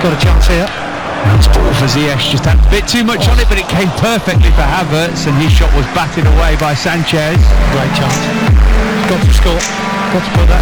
got a chance here. That's ball for Ziyech, just had a bit too much on it, but it came perfectly for Havertz, and his shot was batted away by Sanchez. Great chance. Got to score. Got to put that